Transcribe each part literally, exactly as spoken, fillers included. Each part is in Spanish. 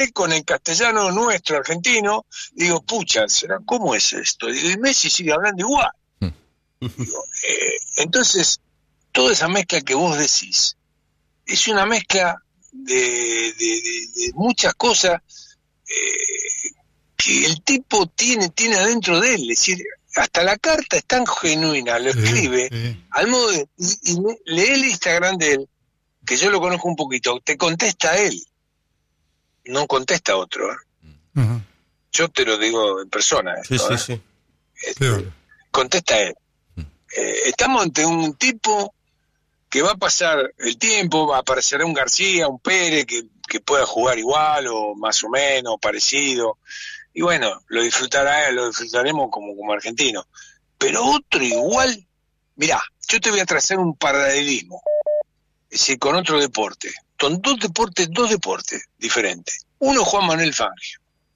con el castellano nuestro, argentino, digo, pucha, ¿será, ¿cómo es esto? Y Messi sigue hablando igual. Digo, eh, entonces, toda esa mezcla que vos decís, es una mezcla de, de, de, de muchas cosas eh, que el tipo tiene, tiene adentro de él, es decir, hasta la carta es tan genuina, lo escribe, sí, sí. al modo de, y, y lee el Instagram de él, que yo lo conozco un poquito, te contesta él, no contesta otro, ¿eh? Uh-huh. Yo te lo digo en persona, esto, sí, sí, ¿eh? sí. Este, sí. Contesta él. Eh, estamos ante un tipo que va a pasar el tiempo, va a aparecer un García, un Pérez, que, que pueda jugar igual o más o menos parecido, y bueno, lo disfrutará, lo disfrutaremos como, como argentinos, pero otro igual, mirá, yo te voy a trazar un paralelismo, es decir, con otro deporte, son dos deportes, dos deportes diferentes, uno Juan Manuel Fangio.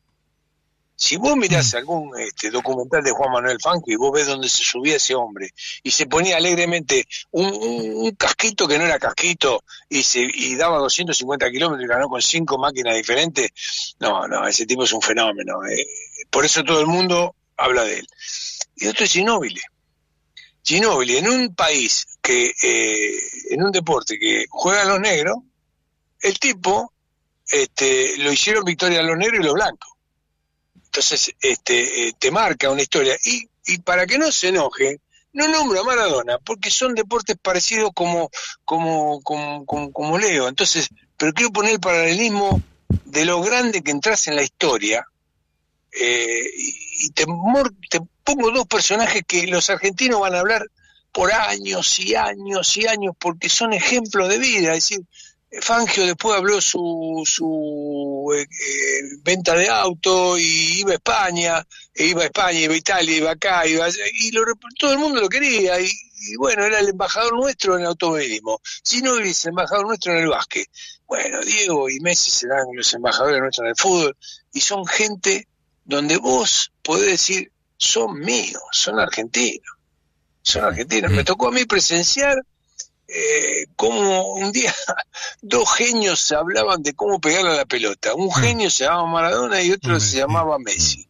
Si vos mirás algún este, documental de Juan Manuel Fangio y vos ves donde se subía ese hombre y se ponía alegremente un, un, un casquito que no era casquito y se y daba doscientos cincuenta kilómetros y ganó con cinco máquinas diferentes, no, no, ese tipo es un fenómeno. Eh. Por eso todo el mundo habla de él. Y otro es Ginóbili. Ginóbili, en un país que, eh, en un deporte que juegan los negros, el tipo este, lo hicieron victoria a los negros y los blancos. Entonces este, eh, te marca una historia. Y, y para que no se enoje, no nombro a Maradona, porque son deportes parecidos como, como, como, como, como Leo. Entonces, pero quiero poner el paralelismo de lo grande que entras en la historia. Eh, y te, te pongo dos personajes que los argentinos van a hablar por años y años y años, porque son ejemplos de vida. Es decir, Fangio después habló su su eh, eh, venta de auto y iba a España, e iba a España, iba a Italia, iba acá, iba allá, y lo, todo el mundo lo quería, y, y bueno, era el embajador nuestro en el automovilismo, si no es el embajador nuestro en el básquet. Bueno, Diego y Messi serán los embajadores nuestros en el fútbol, y son gente donde vos podés decir, son míos, son argentinos, son argentinos. Me tocó a mí presenciar Eh, como un día dos genios hablaban de cómo pegarle a la pelota. Un genio se llamaba Maradona y otro se llamaba Messi.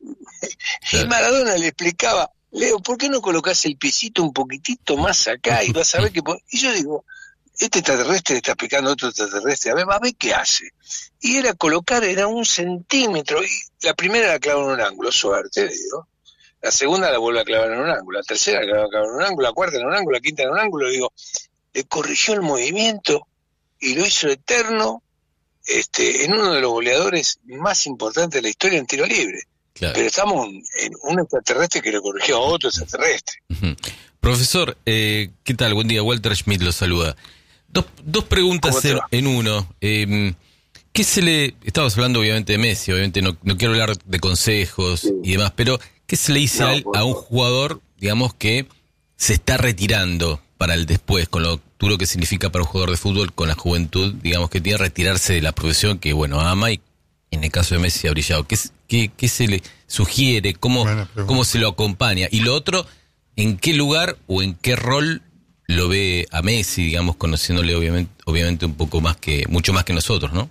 Y Maradona le explicaba, Leo, ¿por qué no colocás el piecito un poquitito más acá? Y vas a ver que... Y yo digo, este extraterrestre le está explicando a otro extraterrestre, a ver, a ver qué hace. Y era colocar, era un centímetro, y la primera la clavó en un ángulo, suerte, digo. La segunda la vuelve a clavar en un ángulo, la tercera la clava en un ángulo, la cuarta en un ángulo, la quinta en un ángulo, digo, le corrigió el movimiento y lo hizo eterno este, en uno de los goleadores más importantes de la historia en tiro libre. Claro. Pero estamos en un extraterrestre que le corrigió a otro extraterrestre. Uh-huh. Profesor, eh, ¿qué tal? Buen día, Walter Schmidt lo saluda. Dos, dos preguntas en, en uno. Eh, ¿Qué se le... Estabas hablando obviamente de Messi, obviamente no, no quiero hablar de consejos sí. y demás, pero ¿qué se le dice no, a, a un jugador, digamos, que se está retirando para el después, con lo duro que significa para un jugador de fútbol, con la juventud, digamos, que tiene que retirarse de la profesión que, bueno, ama y en el caso de Messi ha brillado? ¿Qué, qué, qué se le sugiere? ¿Cómo, bueno, ¿Cómo se lo acompaña? Y lo otro, ¿en qué lugar o en qué rol lo ve a Messi, digamos, conociéndole obviamente, obviamente un poco más que, mucho más que nosotros, ¿no?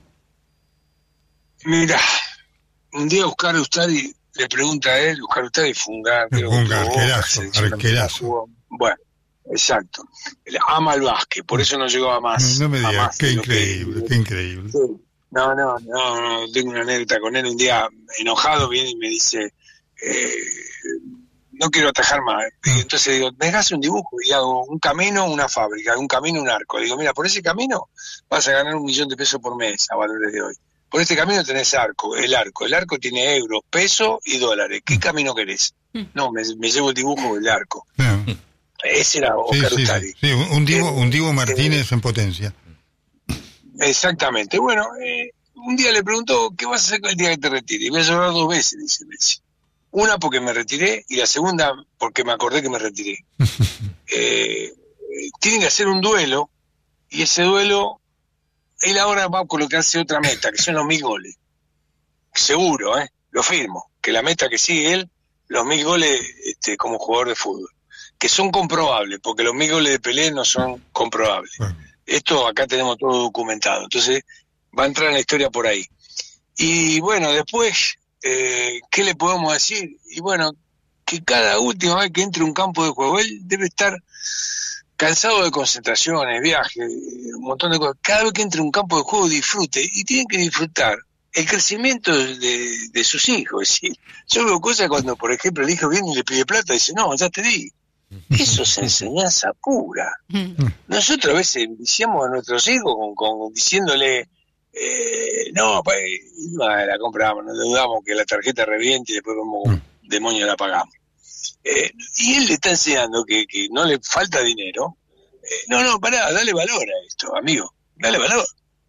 Mira, un día Oscar Ustari le pregunta a él, Oscar Ustari fue un gran arquerazo, arquerazo. Bueno, exacto. Él ama el básquet, por eso no llegó a más. No, no me digas, qué increíble, que, qué increíble. Sí. No, no, no, no, tengo una anécdota con él. Un día enojado viene y me dice, eh, no quiero atajar más. Y entonces digo, me das un dibujo y hago un camino, una fábrica, un camino, un arco. Digo, mira, por ese camino vas a ganar un millón de pesos por mes a valores de hoy. Por este camino tenés arco, el arco. El arco tiene euros, pesos y dólares. ¿Qué camino querés? No, me, me llevo el dibujo del arco. No. Ese era Oscar sí, sí, Ustari. Sí, sí, un Diego, un Diego Martínez eh, en potencia. Exactamente. Bueno, eh, un día le preguntó, ¿qué vas a hacer el día que te retires? Y voy a llorar dos veces, dice Messi. Una porque me retiré y la segunda porque me acordé que me retiré. eh, tienen que hacer un duelo y ese duelo, él ahora va a colocarse otra meta, que son los mil goles. Seguro, ¿eh? Lo firmo. Que la meta que sigue él, los mil goles este, como jugador de fútbol. Que son comprobables, porque los mil goles de Pelé no son comprobables. Bueno. Esto acá tenemos todo documentado. Entonces va a entrar en la historia por ahí. Y bueno, después, eh, ¿qué le podemos decir? Y bueno, que cada última vez que entre un campo de juego, él debe estar cansado de concentraciones, viajes, un montón de cosas. Cada vez que entre un campo de juego disfrute, y tienen que disfrutar el crecimiento de, de sus hijos. Es decir, yo veo cosas cuando, por ejemplo, el hijo viene y le pide plata y dice, no, ya te di. Eso es enseñanza pura. Nosotros a veces viciamos a nuestros hijos con, con diciéndole, eh, no, pues, la compramos, nos dudamos que la tarjeta reviente y después como demonio la pagamos. Eh, y él le está enseñando que, que no le falta dinero. Eh, no, no, pará, dale valor a esto, amigo, dale valor.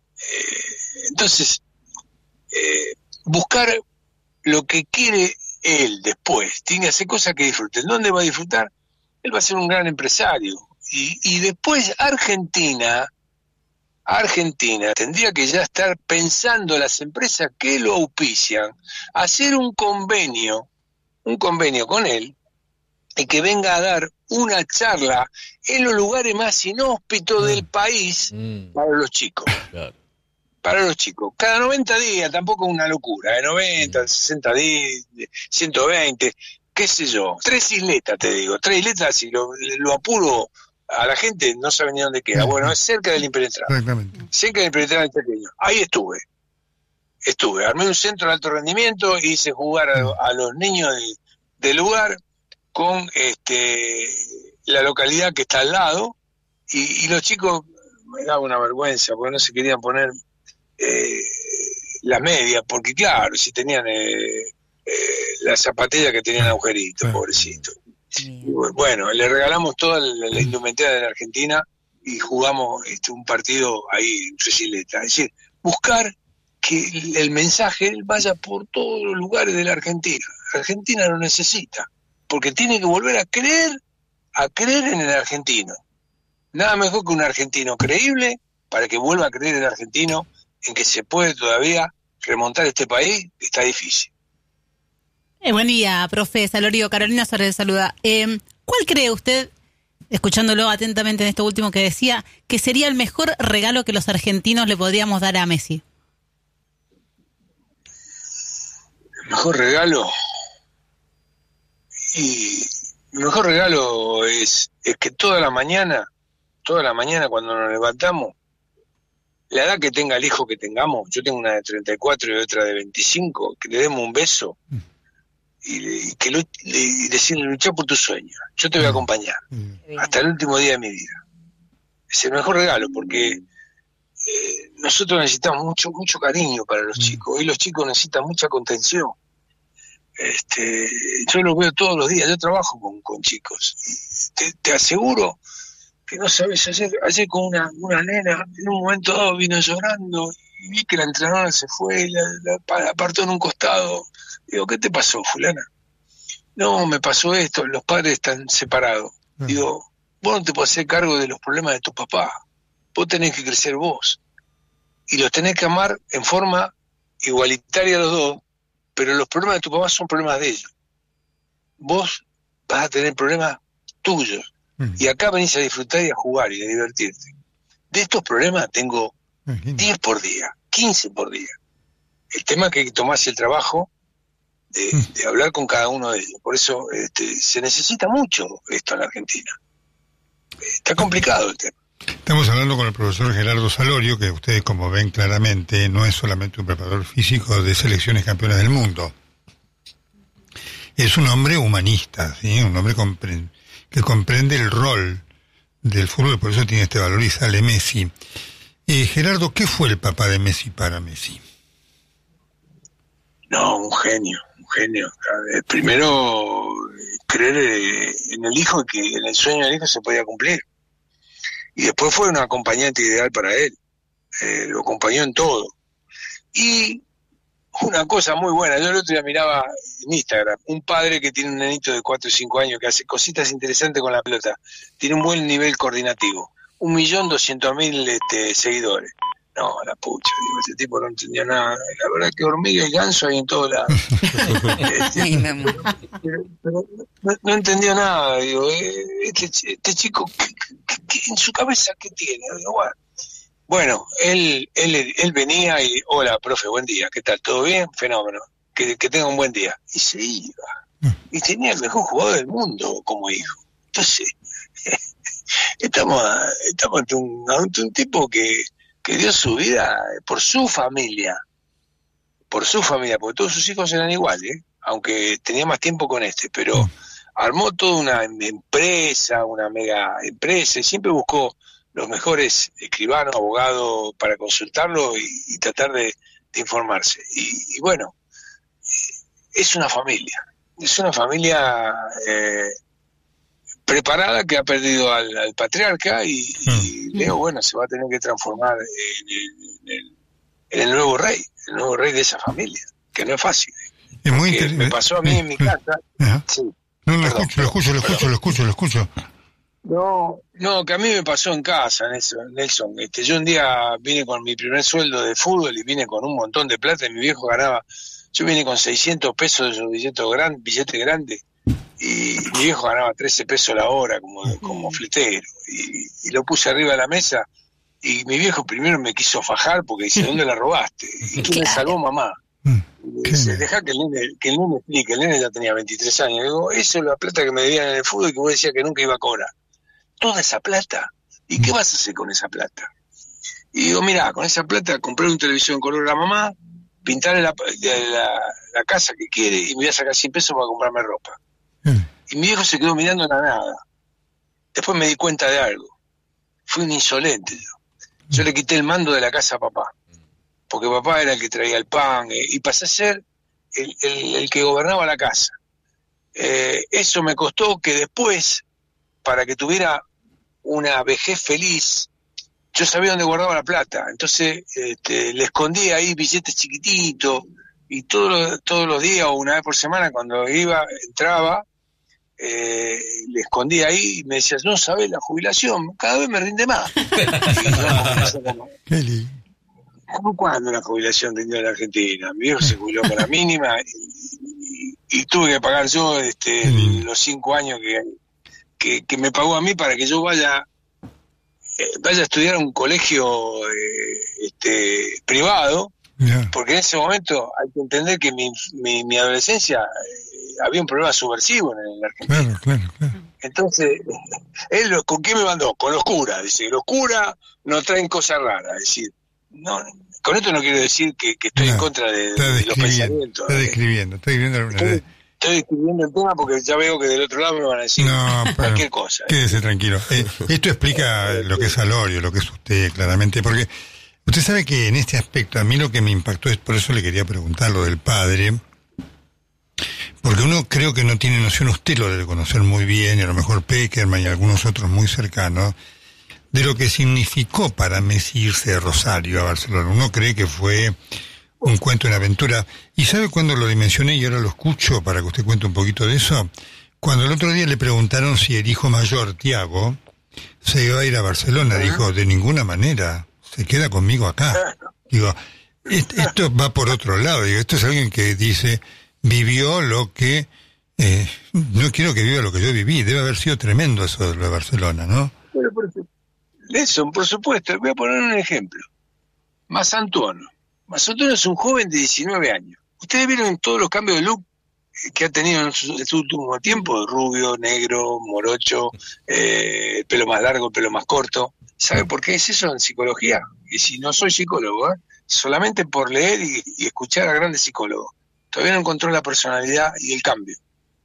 Eh, entonces, eh, buscar lo que quiere él después, tiene que hacer cosas que disfruten. ¿Dónde va a disfrutar? Él va a ser un gran empresario. Y, y después Argentina, Argentina tendría que ya estar pensando las empresas que lo auspician, hacer un convenio, un convenio con él, y que venga a dar una charla en los lugares más inhóspitos mm. del país mm. para los chicos. Claro. Para los chicos. Cada noventa días, tampoco es una locura, de noventa, mm. sesenta días, ciento veinte, qué sé yo. Tres isletas, te digo. Tres isletas, si lo, lo apuro a la gente, no sabe ni dónde queda. Bueno, es cerca del Impenetrable. Cerca del Impenetrable pequeño. Ahí estuve. Estuve. Armé un centro de alto rendimiento, hice jugar a, a los niños de, del lugar con este la localidad que está al lado, y, y los chicos, me daba una vergüenza, porque no se querían poner eh, la media, porque claro, si tenían eh, eh, la zapatilla que tenían agujeritos, pobrecito. Y, bueno, le regalamos toda la, la indumentaria de la Argentina y jugamos este, un partido ahí en Tresileta. Es decir, buscar que el, el mensaje vaya por todos los lugares de la Argentina. Argentina lo necesita, porque tiene que volver a creer, a creer en el argentino. Nada mejor que un argentino creíble para que vuelva a creer el argentino en que se puede todavía remontar este país, que está difícil. Eh, buen día, profe Salorio. Carolina Suárez saluda. Eh, ¿Cuál cree usted, escuchándolo atentamente en esto último que decía, que sería el mejor regalo que los argentinos le podríamos dar a Messi? El mejor regalo... Y el mejor regalo es, es que toda la mañana, toda la mañana cuando nos levantamos, la edad que tenga el hijo que tengamos, yo tengo una de treinta y cuatro y otra de veinticinco, que le demos un beso y, y que lo, le, y decirle, luchá por tus sueños, yo te voy a acompañar hasta el último día de mi vida. Es el mejor regalo, porque eh, nosotros necesitamos mucho, mucho cariño para los chicos, y los chicos necesitan mucha contención. Este, yo lo veo todos los días, yo trabajo con, con chicos, te, te aseguro que no sabes, ayer, ayer con una, una nena, en un momento dado vino llorando, y vi que la entrenadora se fue, la, la apartó en un costado. Digo, ¿qué te pasó, fulana? No, me pasó esto, los padres están separados. Uh-huh. Digo, vos no te podés hacer cargo de los problemas de tu papá, vos tenés que crecer vos, y los tenés que amar en forma igualitaria los dos, pero los problemas de tu papá son problemas de ellos. Vos vas a tener problemas tuyos. Uh-huh. Y acá venís a disfrutar y a jugar y a divertirte. De estos problemas tengo uh-huh. diez por día, quince por día. El tema es que hay que tomarse el trabajo de, uh-huh. de hablar con cada uno de ellos. Por eso este, se necesita mucho esto en la Argentina. Está complicado el tema. Estamos hablando con el profesor Gerardo Salorio, que ustedes, como ven claramente, no es solamente un preparador físico de selecciones campeonas del mundo. Es un hombre humanista, ¿sí? Un hombre compre- que comprende el rol del fútbol, por eso tiene este valor y sale Messi. Eh, Gerardo, ¿qué fue el papá de Messi para Messi? No, un genio, un genio. Primero, creer en el hijo, que en el sueño del hijo se podía cumplir. Y después fue un acompañante ideal para él. Eh, lo acompañó en todo. Y una cosa muy buena, yo el otro día miraba en Instagram, un padre que tiene un nenito de cuatro o cinco años que hace cositas interesantes con la pelota. Tiene un buen nivel coordinativo. Un millón doscientos mil este, seguidores. No, la pucha, digo, ese tipo no entendía nada. La verdad que hormiga y ganso hay en todos lados. este, pero, pero no, no entendió nada. Digo, este, este chico, ¿qué, qué, qué, en su cabeza qué tiene? Digo, bueno, Bueno, él, él, él venía y, hola, profe, buen día, ¿qué tal? ¿Todo bien? Fenómeno, que, que tenga un buen día. Y se iba. Y tenía el mejor jugador del mundo como hijo. Entonces, estamos, estamos ante un, ante un tipo que, que dio su vida por su familia. Por su familia, porque todos sus hijos eran iguales, ¿eh? Aunque tenía más tiempo con este, pero armó toda una empresa, una mega empresa, y siempre buscó los mejores escribanos, abogados para consultarlo y, y tratar de, de informarse. Y, y bueno, es una familia, es una familia eh, preparada que ha perdido al, al patriarca y, y Leo, bueno, se va a tener que transformar en, en, en, en el nuevo rey, el nuevo rey de esa familia, que no es fácil. Es muy interesante. Me pasó a mí en mi casa. Sí. No, lo escucho, lo escucho, lo escucho, lo escucho, lo escucho. No, no, que a mí me pasó en casa, Nelson. Nelson. Este, yo un día vine con mi primer sueldo de fútbol y vine con un montón de plata y mi viejo ganaba, yo vine con seiscientos pesos de esos billetes grandes, billetes grandes, y mi viejo ganaba trece pesos la hora como, como fletero, y, y lo puse arriba de la mesa, y mi viejo primero me quiso fajar porque dice, ¿dónde la robaste? ¿Y quién me salvó, mamá? Y dice, deja que el nene, que el nene explique, el nene ya tenía veintitrés años. Y digo, eso es la plata que me debían en el fútbol y que vos decías que nunca iba a cobrar. Toda esa plata. ¿Y qué vas a hacer con esa plata? Y digo, mirá, con esa plata compré un televisor en color a la mamá, pintarle la, la, la casa que quiere y me voy a sacar cien pesos para comprarme ropa. Mm. Y mi viejo se quedó mirando en la nada. Después me di cuenta de algo. Fui un insolente yo. Yo le quité el mando de la casa a papá, porque papá era el que traía el pan, eh, y pasé a ser el, el, el que gobernaba la casa. Eh, eso me costó que después, para que tuviera una vejez feliz, yo sabía dónde guardaba la plata, entonces este, le escondía ahí billetes chiquititos, y todos los, todos los días o una vez por semana cuando iba, entraba, eh, le escondía ahí y me decía, no sabés, la jubilación cada vez me rinde más. Y no, ¿cómo cuándo la jubilación rindió en la Argentina? Mi viejo se jubiló con la mínima y, y, y tuve que pagar yo este, los cinco años que, que, que me pagó a mí para que yo vaya eh, vaya a estudiar a un colegio eh, este, privado, yeah. Porque en ese momento hay que entender que mi, mi, mi adolescencia eh, había un problema subversivo en la Argentina. Claro, claro, claro. Entonces, él, ¿con quién me mandó? Con los curas. Dice, los curas no traen cosas raras. Es decir, no, con esto no quiero decir que, que estoy no, en contra de, de los pensamientos. Está describiendo, está describiendo, estoy, estoy describiendo el tema porque ya veo que del otro lado me van a decir no, cualquier cosa. Quédese tranquilo. Eh, esto explica lo que es Alorio, lo que es usted, claramente, porque usted sabe que en este aspecto, a mí lo que me impactó es, por eso le quería preguntar lo del padre, porque uno creo que no tiene noción, usted lo debe conocer muy bien, y a lo mejor Peckerman y algunos otros muy cercanos, de lo que significó para Messi irse de Rosario a Barcelona. Uno cree que fue un cuento, una aventura. ¿Y sabe cuándo lo dimensioné y ahora lo escucho para que usted cuente un poquito de eso? Cuando el otro día le preguntaron si el hijo mayor, Tiago, se iba a ir a Barcelona, dijo, de ninguna manera, se queda conmigo acá. Digo, esto va por otro lado. Digo, esto es alguien que dice, vivió lo que, eh, no quiero que viva lo que yo viví. Debe haber sido tremendo eso de lo de Barcelona, ¿no? Bueno, por Nelson, por supuesto, voy a poner un ejemplo. Mazantuono. Mazantuono es un joven de diecinueve años. Ustedes vieron todos los cambios de look que ha tenido en su, en su último tiempo, rubio, negro, morocho, eh, el pelo más largo, el pelo más corto. ¿Sabe por qué es eso en psicología? Y si no soy psicólogo, ¿eh? Solamente por leer y, y escuchar a grandes psicólogos. Todavía no encontró la personalidad y el cambio.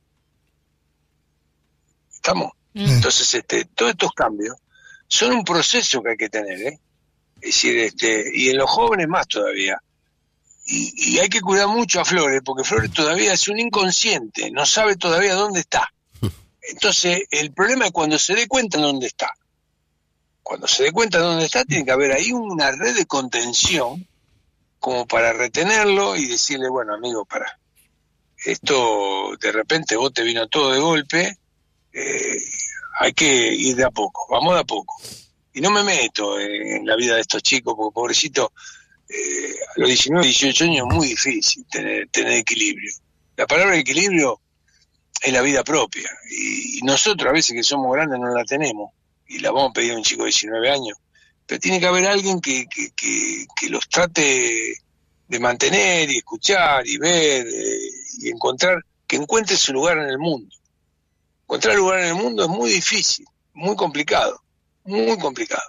¿Estamos? Mm. Entonces, este, todos estos cambios son un proceso que hay que tener, ¿eh? Es decir, este, y en los jóvenes más todavía. Y, y hay que cuidar mucho a Flores, porque Flores todavía es un inconsciente, no sabe todavía dónde está. Entonces, el problema es cuando se dé cuenta de dónde está. Cuando se dé cuenta de dónde está, tiene que haber ahí una red de contención como para retenerlo y decirle, bueno, amigo, para, esto de repente vos te vino todo de golpe, eh, hay que ir de a poco, vamos de a poco. Y no me meto en la vida de estos chicos, porque pobrecito, eh, a los diecinueve, dieciocho años es muy difícil tener, tener equilibrio. La palabra equilibrio es la vida propia, y nosotros a veces que somos grandes no la tenemos, y la vamos a pedir a un chico de diecinueve años, pero tiene que haber alguien que, que, que, que los trate de mantener y escuchar y ver eh, y encontrar, que encuentre su lugar en el mundo. Encontrar lugar en el mundo es muy difícil, muy complicado, muy complicado.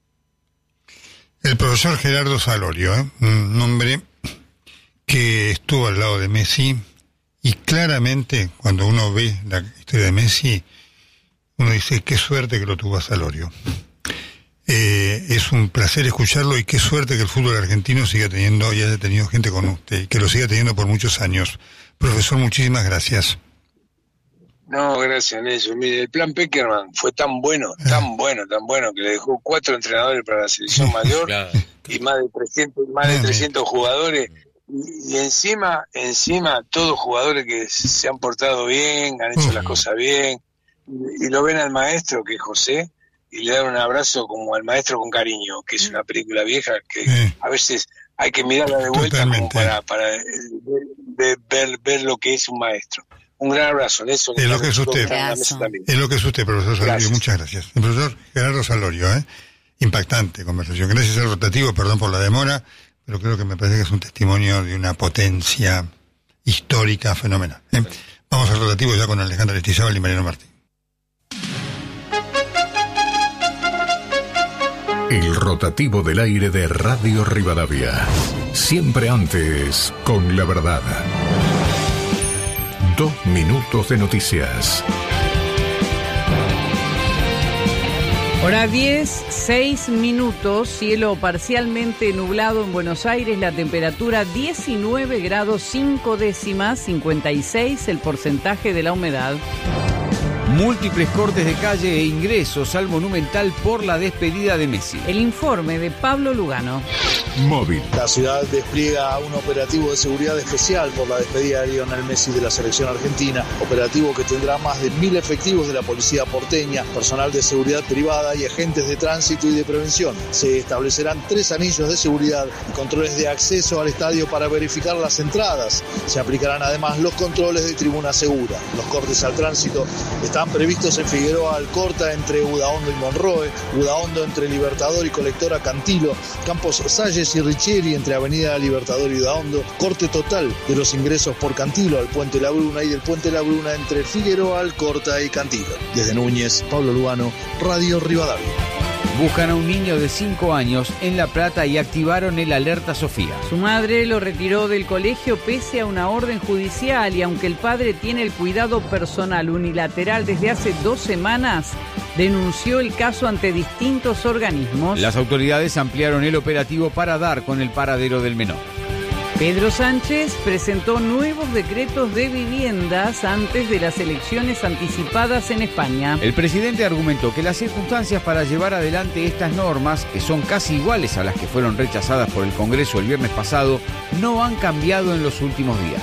El profesor Gerardo Salorio, ¿eh? Un hombre que estuvo al lado de Messi, y claramente cuando uno ve la historia de Messi, uno dice qué suerte que lo tuvo a Salorio. Eh, es un placer escucharlo, y qué suerte que el fútbol argentino siga teniendo y haya tenido gente con usted, que lo siga teniendo por muchos años. Profesor, muchísimas gracias. No, gracias, Nelson. Mire, el plan Peckerman fue tan bueno, tan bueno, tan bueno, que le dejó cuatro entrenadores para la selección mayor, claro, y más de trescientos, más de trescientos jugadores, y, y encima, encima, todos jugadores que se han portado bien, han hecho uh-huh. las cosas bien, y, y lo ven al maestro, que es José, y le dan un abrazo como al maestro con cariño, que es una película vieja que sí. a veces hay que mirarla de vuelta Totalmente. como para, para ver, ver, ver lo que es un maestro. Un gran abrazo, Nelson. Es lo que es usted. Es lo que es usted, profesor Salorio. Gracias. Muchas gracias. El profesor Gerardo Salorio, ¿eh? Impactante conversación. Gracias al rotativo, perdón por la demora, pero creo que me parece que es un testimonio de una potencia histórica fenomenal. ¿eh? Vamos al rotativo ya con Alejandra Aristizábal y Mariano Martín. El rotativo del aire de Radio Rivadavia. Siempre antes, con la verdad. Dos minutos de noticias. Hora diez, seis minutos, cielo parcialmente nublado en Buenos Aires, la temperatura diecinueve grados cinco décimas, cincuenta y seis el porcentaje de la humedad. Múltiples cortes de calle e ingresos al Monumental por la despedida de Messi. El informe de Pablo Lugano. Móvil. La ciudad despliega un operativo de seguridad especial por la despedida de Lionel Messi de la selección argentina. Operativo que tendrá más de mil efectivos de la policía porteña, personal de seguridad privada y agentes de tránsito y de prevención. Se establecerán tres anillos de seguridad y controles de acceso al estadio para verificar las entradas. Se aplicarán además los controles de tribuna segura. Los cortes al tránsito están previstos en Figueroa Alcorta entre Udaondo y Monroe, Udaondo entre Libertador y Colectora Cantilo, Campos Salles y Richieri entre Avenida Libertador y Udaondo, corte total de los ingresos por Cantilo al Puente La Bruna y del Puente La Bruna entre Figueroa Alcorta y Cantilo. Desde Núñez, Pablo Lugano, Radio Rivadavia. Buscan a un niño de cinco años en La Plata y activaron el Alerta Sofía. Su madre lo retiró del colegio pese a una orden judicial, y aunque el padre tiene el cuidado personal unilateral desde hace dos semanas, denunció el caso ante distintos organismos. Las autoridades ampliaron el operativo para dar con el paradero del menor. Pedro Sánchez presentó nuevos decretos de viviendas antes de las elecciones anticipadas en España. El presidente argumentó que las circunstancias para llevar adelante estas normas, que son casi iguales a las que fueron rechazadas por el Congreso el viernes pasado, no han cambiado en los últimos días.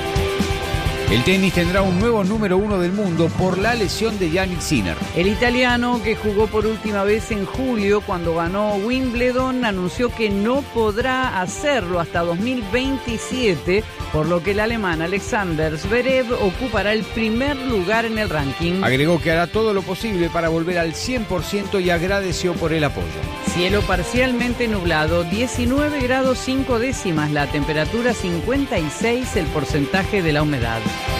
El tenis tendrá un nuevo número uno del mundo por la lesión de Jannik Sinner. El italiano, que jugó por última vez en julio cuando ganó Wimbledon, anunció que no podrá hacerlo hasta dos mil veintisiete, por lo que el alemán Alexander Zverev ocupará el primer lugar en el ranking. Agregó que hará todo lo posible para volver al cien por ciento y agradeció por el apoyo. Cielo parcialmente nublado, diecinueve grados cinco décimas, la temperatura cincuenta y seis, el porcentaje de la humedad.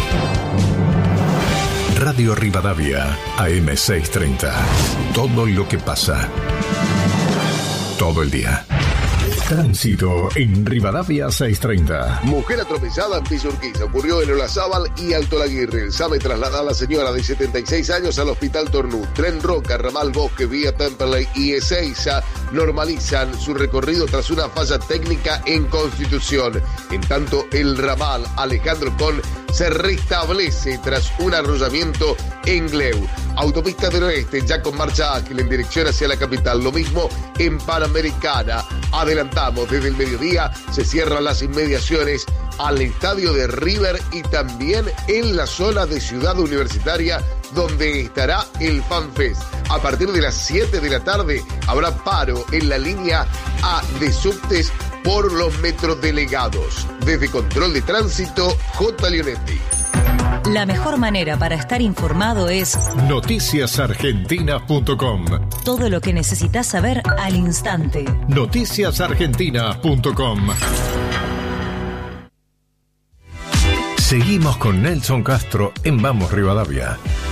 Radio Rivadavia, A M seiscientos treinta. Todo lo que pasa. Todo el día. Tránsito en Rivadavia seiscientos treinta. Mujer atropellada en Villa Urquiza. Ocurrió en Olazábal y Alto Laguirre. El SAME traslada a la señora de setenta y seis años al Hospital Tornú. Tren Roca, Ramal Bosque, Vía Temperley y Ezeiza normalizan su recorrido tras una falla técnica en Constitución. En tanto, el ramal Alejandro Con se restablece tras un arrollamiento en Gleu. Autopista del Oeste ya con marcha ágil en dirección hacia la capital. Lo mismo en Panamericana. Adelantamos, desde el mediodía se cierran las inmediaciones al estadio de River y también en la zona de Ciudad Universitaria, donde estará el FanFest. A partir de las siete de la tarde habrá paro en la línea A de subtes por los metrodelegados. Desde Control de Tránsito, J. Leonetti. La mejor manera para estar informado es noticias argentinas punto com. Todo lo que necesitas saber al instante. noticias argentinas punto com. Seguimos con Nelson Castro en Vamos Rivadavia.